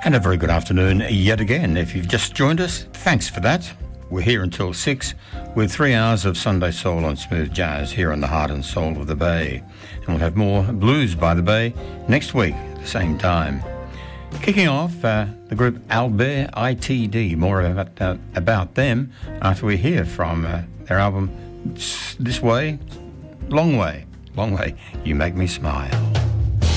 And a very good afternoon yet again. If you've just joined us, thanks for that. We're here until 6 with 3 hours of Sunday soul and smooth jazz here on the heart and soul of the Bay. And we'll have more Blues by the Bay next week at the same time. Kicking off, the group Albert ITD. More about them after we hear from their album This Way, Long Way, You Make Me Smile.